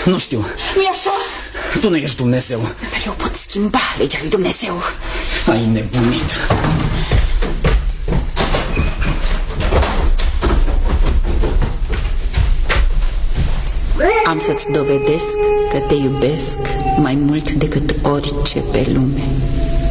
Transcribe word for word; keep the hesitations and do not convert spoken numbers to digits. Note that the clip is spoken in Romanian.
Nu știu. Nu-i așa? Tu nu ești Dumnezeu. Dar eu pot schimba legea lui Dumnezeu. Ai nebunit. Am să-ți dovedesc că te iubesc mai mult decât orice pe lume.